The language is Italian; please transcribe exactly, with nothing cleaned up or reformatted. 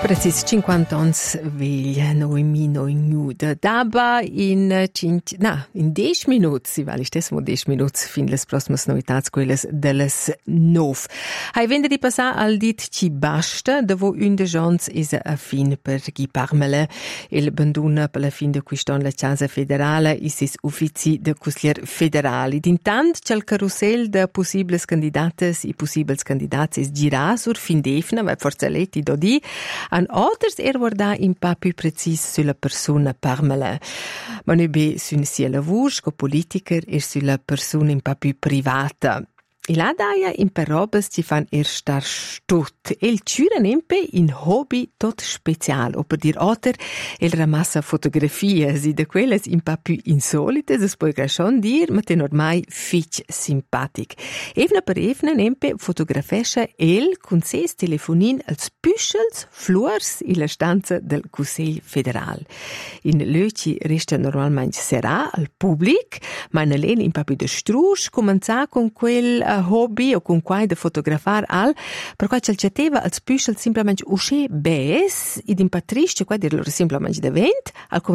Precis cinquanta ans veglia noi mi noi nuda daba in cinc na in dieci minuti si vale stessimo dieci minuti fin les prossimas novitats quelles delles nov. Hai vende di passar al dit ci basta davo un de jons is a fin per chi parmele il banduna per la fin de quiston la casa federale is is uffici de cuslier federali. D'intant c'è il carousel de possibles candidates i possibles candidats is gira sur fin defna, vai forza letti do di an others er guarda in pa più precis sulla persona parmela. Ma ne be sun sia lavur sco politiker er sulla persona in pa più privata. E la daia in per robes ci fan er star stut. El ciuren empe in hobby tot special. O per dir otter, el ramassa fotografie, si de quelles in pa più insolites, es poi grashon dir, ma ten ormai fitch simpatic. Evna per evna empe fotografescha el con ses telefonin als püschels fluors in la stanza del Cusseil Federal. In löci resta normalmente serà al public, ma in len in pa più de strusch, comenza con quel uh, hobby o con quai de fotografar al, per quai c'è chateva als püschels simplement usce bes, id in patrisce quai dir loro simplement de vent, al